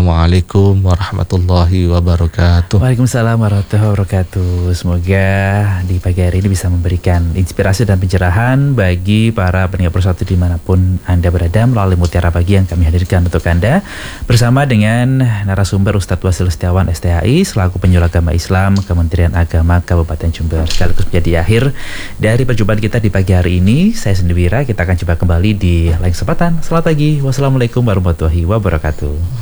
Assalamualaikum warahmatullahi wabarakatuh. Waalaikumsalam warahmatullahi wabarakatuh. Semoga di pagi hari ini bisa memberikan inspirasi dan pencerahan bagi para pendengar Persatu dimanapun Anda berada melalui Mutiara Pagi yang kami hadirkan untuk Anda bersama dengan narasumber Ustadz Wasil Setiawan STHI selaku penyuluh agama Islam Kementerian Agama Kabupaten Jember. Sekaligus menjadi akhir dari perjumpaan kita di pagi hari ini. Saya Sendiri Wira, kita akan coba kembali di lain kesempatan. Selamat pagi. Wassalamualaikum warahmatullahi wabarakatuh.